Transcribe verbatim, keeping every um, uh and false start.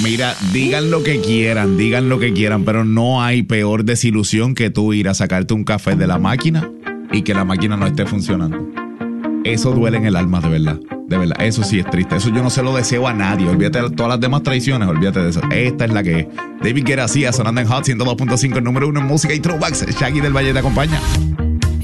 Mira, digan lo que quieran, digan lo que quieran, pero no hay peor desilusión que tú ir a sacarte un café de la máquina y que la máquina no esté funcionando. Eso duele en el alma, de verdad. De verdad, eso sí es triste. Eso yo no se lo deseo a nadie. Olvídate de todas las demás traiciones, olvídate de eso. Esta es la que es. David Guerra sonando en Hot ciento dos punto cinco, el número uno en música y throwbacks. Shaggy del Valle te acompaña.